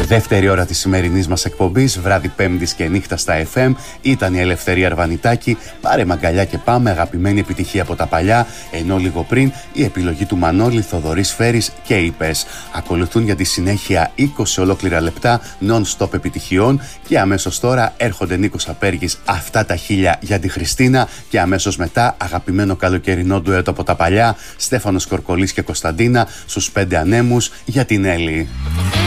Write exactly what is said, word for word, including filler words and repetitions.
Δεύτερη ώρα της σημερινής μας εκπομπής, βράδυ Πέμπτης και νύχτα στα εφ εμ, ήταν η Ελευθερία Αρβανιτάκη. Πάρε μαγκαλιά και πάμε, αγαπημένη επιτυχία από τα παλιά. Ενώ λίγο πριν η επιλογή του Μανώλη, Θοδωρής Φέρης και Είπες. Ακολουθούν για τη συνέχεια είκοσι ολόκληρα λεπτά non-stop επιτυχιών. Και αμέσως τώρα έρχονται Νίκος Απέργης, αυτά τα χίλια για τη Χριστίνα. Και αμέσως μετά αγαπημένο καλοκαιρινό ντουέτο από τα παλιά, Στέφανος Κορκολής και Κωνσταντίνα, στους πέντε ανέμους για την Έλλη.